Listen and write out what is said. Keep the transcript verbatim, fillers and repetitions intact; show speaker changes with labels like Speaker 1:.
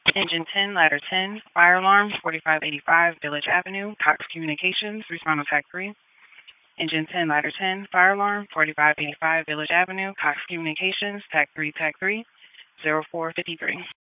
Speaker 1: Engine ten, ladder ten, fire alarm, forty-five eighty-five Village Avenue, Cox Communications, respond to tag three. Engine ten, ladder ten, fire alarm, forty-five eighty-five Village Avenue, Cox Communications, tag three, tag three, zero four five three.